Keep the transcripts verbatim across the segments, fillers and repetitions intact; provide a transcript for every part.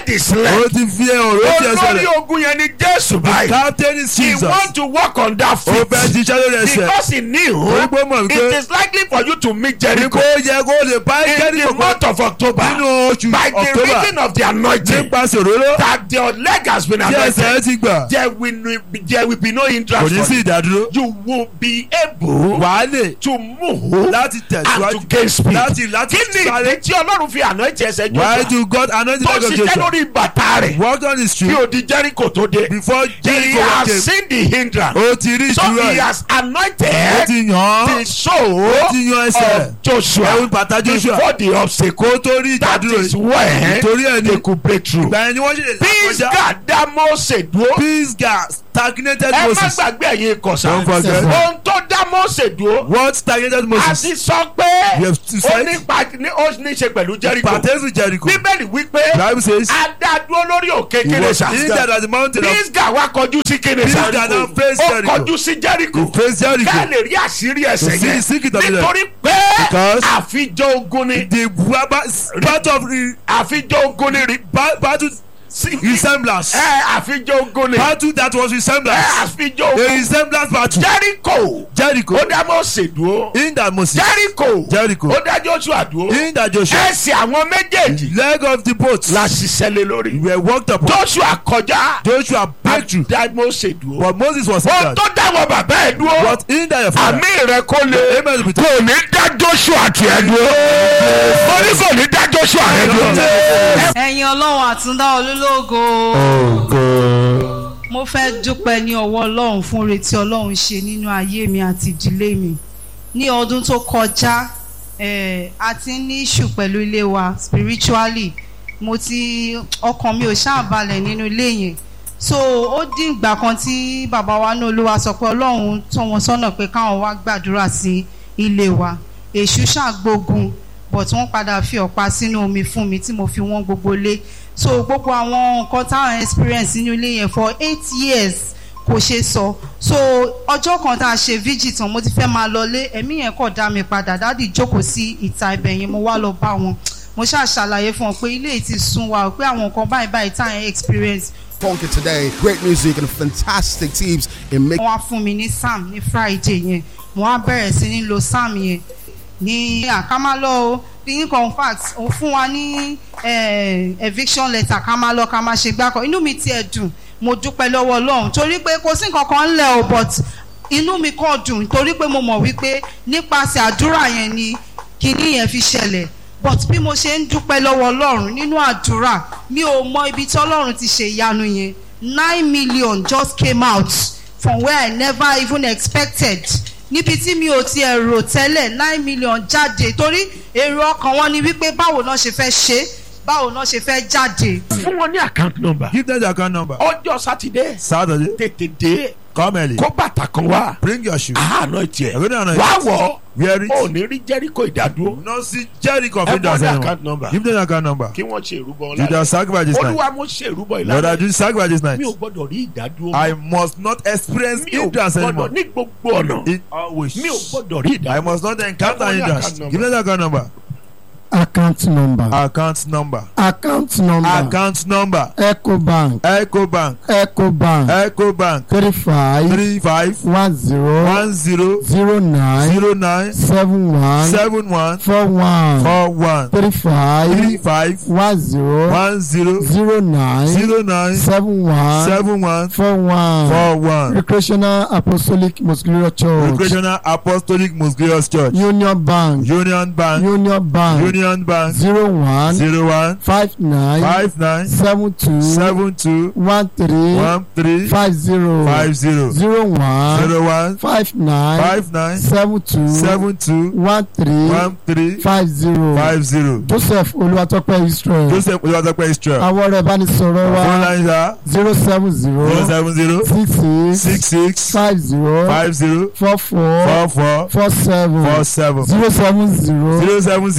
anointed his leg. ó ti fi ọ̀rọ̀ ti ẹsẹ̀ olórí rẹ̀. ogun yẹn ni Jésù the báyìí. captain is he Jesus. want to work on that ó feet. fẹ́ ṣiṣẹ́ lórí ẹsẹ̀. because he knew Ó gbọ́ mọ̀ it wípé is likely for you to meet Jericho. ó yẹ kó lè bá in Jericho the month of October. nínú oṣù by the October reason of the anointing. nípasẹ̀ òróró that your leg has been tí ẹsẹ̀ anointed. ti gbà. there will be there will be no kò hindrance ní for sí you. ìdádúró. you will be able wàá lè to move láti and to tẹ̀síwájú gain speed. láti láti kí ni ìdí tí Ọlọ́run fi anoint ẹsẹ̀ why Joshua do God anoint the tó leg of ṣiṣẹ́ Joshua. lórí bàtà rẹ̀ walk on the kí street odi Jericho tó dé. before he Jericho has came. seen the hindrance. ó ti rí so ìdúró he ẹ̀. has ó anointed ti yàn án. the soul ó ti yan ẹsẹ̀ rẹ̀. of Joshua ẹ̀wọ̀n bàtà Joshua. before the obstacle. kó tó rí that ìdádúró is yìí. when torí ẹ̀ they ni could break through. ìgbà yẹn ni wọ́n ṣe lè là peace kọjá. God dá Mósè dúró. peace gas stagnated ẹ má Moses. gbàgbé ẹ̀yin kọ̀sán. Don't forget. ohun tó dá Mósè dúró. what stagnated a Moses. ti sọ pé You have to ó say- ní pa ní ó ní í ṣe pẹ̀lú Jericho. pertains to Jericho. bíbélì wípé Bible says a dá dúró lórí òkè he was Kénéṣà. hindered at the mountain of Pisgah wá kọjú sí Pisgah Kénéṣà. now face ó Jericho. kọjú sí Jericho. face Jericho. ká lè rí àṣírí ẹsẹ̀ To see the secret of yẹn. it. nítorí pé Because àfijọ́ ogun ni. the ba- part of the àfijọ́ ogun ni rí. ba- battle resemblance. ẹ àfijọ́ ogun ni. battle that was ẹ resemblance. àfijọ́ a ogun. resemblance battle. Jericho. Jericho. ó dá Mósè dúró. in that Moses. Jericho. Jericho. ó dá Joshua dúró. in that Joshua. ẹsẹ̀ àwọn méjèèjì leg of the boat. la ṣiṣẹ́ lé lórí. were walked upon. Joshua kọjá. Joshua breakthrough. dá Mósè dúró. but Moses was ohun hindered. tó dá wọn bàbá ẹ̀ dúró. but in that your father. àmì rẹ kó lè. amen be kò ní dá Joshua tiẹ̀ dúró. mo ní kò ní dá Joshua rẹ dúró. ẹ̀yin ọlọ́run àtúndá olólógo mo fẹ́ dúpẹ́ ní ọwọ́ ọlọ́run fún oore tí ọlọ́run ṣe nínú ayé mi àti ìdílé mi ní ọdún tó kọjá eh, a ti ní issue pẹ̀lú ilé wa spiritually mo ti ọkàn mi ò ṣàbalẹ̀ nínú ilé yẹn so ó dín ìgbà kan tí bàbá wa ní Olúwa sọ pé ọlọ́run tọ́ wọn sọ́nà pé káwọn wá gbàdúrà sí ilé wa èṣù ṣàgbógun but wọ́n padà fi ọ̀pá sínú omi fún mi tí mo fi wọ́n gbogbo lé so gbogbo àwọn nǹkan táwọn experience nínú ilé yẹn for eight years kò ṣe sọ so ọjọ́ kan tá a ṣe vigil tán mo ti fẹ́ máa lọlé ẹ̀mí yẹn kọ̀ dá mi padà dádì jókòó sí ìta ibẹ̀ yẹn mo wá lọ bá wọn mo ṣáà ṣàlàyé fún wọn pé ilé yìí ti sún wa pé àwọn nǹkan báyìí báyìí táwọn experience. Funky today, great music and fantastic teams in making. wọ́n á fún mi ní psalm ní Friday yẹn mo á bẹ̀rẹ̀ sí ní lo psalm yẹn ní àkámálọ́ ní confact ó fún wa ní eviction letter ká máa lọ ká máa ṣe gbáko inú mi tiẹ̀ dùn mo dúpẹ́ lọ́wọ́ Ọlọ́run torí pé kò sí nǹkan kan ńlẹ̀ o but inú mi kàn dùn torí pé mo mọ̀ wípé nípasẹ̀ àdúrà yẹn ni kinní yẹn fi ṣẹlẹ̀ but bí mo ṣe ń dúpẹ́ lọ́wọ́ Ọlọ́run nínú àdúrà mi ò mọ ibi tí Ọlọ́run ti ṣe ìyanu yẹn nine million just came out from where I never even expected níbi tí mi ò tiẹ̀ rò tẹ́lẹ̀ nine million jáde torí èrò ọkàn wọn ni wípé báwo náà ṣe fẹ́ ṣe báwo náà ṣe fẹ́ jáde. fún wọn ní account number. give them the account number. ọjọ́ sátidé. Saturday. tètè dé. come early. kó bàtà kan wá. bring your shoe. àánú tiẹ̀. ẹ̀rọ ní àná wá wọ̀. wear it. o ní rí Jericho ìdádúró. no see Jericho of ẹ India. fọ́ ní account number. give them the account number. kí wọ́n ṣe ìrúbọ you just sacrifice this night. Olúwa mo ṣe ìrúbọ ìlànà. Lord, I do sacrifice this night. mi ò gbọ́dọ̀ rí ìdádúró. I must not experience mi ò hindrance gbọ́dọ̀ anymore. ní gbogbo ọ̀nà. in always. mi ò gbọ́dọ̀ rí ìdádúró. I must not encounter Ẹ fọ́ ní hindrance. account number. give them the account number. account number account number. account number account number. Ecobank Ecobank. Ecobank Ecobank. three five three five one zero one zero zero nine zero nine seven one seven one four one four one three three five five one zero one zero zero nine zero nine seven one seven one four one four one. Recreational Apostolic Most Glorious Church Recreational Apostolic Most Glorious Church. Union Bank Union Bank. Union Bank Union Bank. zero one zero one five nine five nine seven two seven two one three one three five zero five zero zero one zero one five nine five nine seven two seven two one three one three five zero five zero. Joseph Olúwatópẹ́ Israel Joseph Olúwatópẹ́ Israel. àwọn ọ̀rẹ́ ìbánisọ̀rọ̀ phone wa line is zero seven zero zero seven zero six six six six five zero five zero four four four four four seven four seven zero seven zero zero seven zero six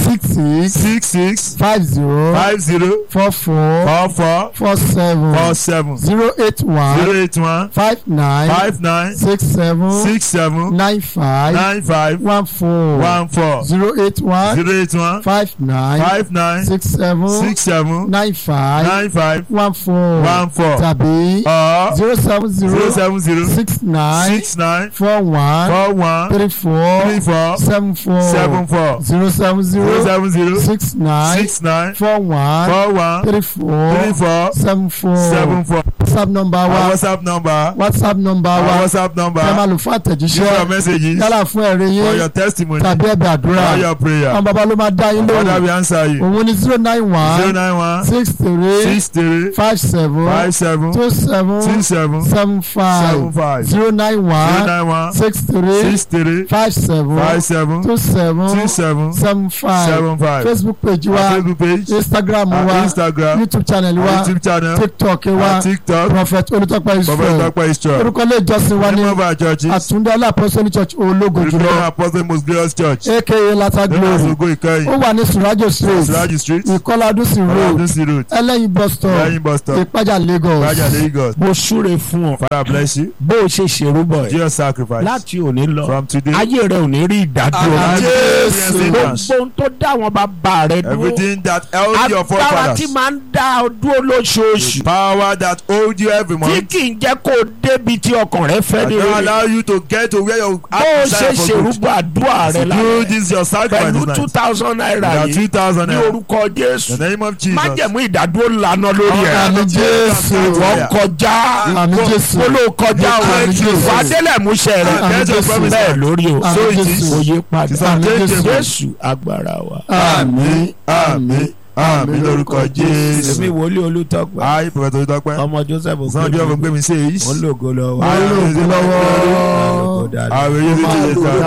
six six six six five zero five zero four four four four four seven four seven zero eight one zero eight one five nine five nine six seven six seven nine five nine five one four one four zero eight one zero eight one five nine five nine six seven six seven nine five nine five one four one four tàbí or zero seven zero zero seven zero six nine six nine four one four one three four three four seven four seven four zero seven zero zero seven zero six nine six nine four one four one three four three four seven four seven four. whatsapp number Our wa WhatsApp number. whatsapp number Our wa WhatsApp number. ẹ máa lò fún Give your àtẹ̀jíṣẹ́ messages yálà fún ẹ̀rí for your yín testimony tàbí ẹ̀bẹ̀ àdúrà for your prayer. àwọn bàbá ló máa dá yín Father, lóhùn we answer you. òun ni zero nine Zero one nine one six three six three five seven five seven two seven two seven seven five seven five. zero nine Zero one nine one six three six three five seven five seven two seven two seven seven five seven five. facebook page Our wa Facebook page. instagram Our wa Instagram. youtube channel Our wa YouTube channel. tiktok wa Our TikTok. prophet olùtọ́pẹ́ Prophet israel Dr. Israel. orúkọ ilé ìjọsìn wa ní Name of our churches. àtúndálẹ̀ apostolic church ológo Reverend jùlọ Apostle Most Glorious Church. aka lata Name glory Asogo ó Ikeyin. wà ní surajo street Siraji Street. ìkọládùsì road Adusi Road. ẹlẹ́yin bus stop Lẹ́yìn bus stop. ìpájà lagos Raja Lagos. mo súre fún ọ Father bless you. bó o ṣe ṣèrúbọ ẹ Jesus sacrifice. láti òní lọ From today. ayé rẹ ò ní rí ìdádúró Amen. gbogbo ohun tó dá wọn bàbá rẹ dúró Everything that held your agbára forefathers. tí máa ń dá ọ dúró lóṣooṣù Power that hold you every tí month. kì í jẹ́ kó o débi tí ọkàn rẹ fẹ́ That ní don't rere allow you to get to where your bó o heart ṣe desire for good. ṣèrúbọ àdúrà rẹ So do lálẹ́ this your sacrifice pẹ̀lú tonight. two thousand naira That yìí two thousand ní naira. orúkọ In Jésù the name of Jesus. májẹ̀mú ìdádúró lànà lórí ẹ̀ àmì jésù wọ́n kọjá àmì jésù kóló kọjá Àmì Jésù. o wà á délẹ̀ múṣẹ rẹ Àmì Get your Jésù. promise. bẹ́ẹ̀ lórí o Àmì So it Jésù. is. òye It's padà unchangeable. Jésù agbára wa. àmì Àmín. Àmín lórúkọ Jésù. èmi wòlíì Olútọ́pẹ́ Ayi Prophet Olútọ́pẹ́. ọmọ Joseph Sọ́nà bí ọ̀fọ̀ gbé mi sí èyí. ó lògo lọ́wọ́ ó lògo lọ́wọ́ ó lògo dáadáa. Àwọn èyí ti ti Ó máa ṣe lò sá.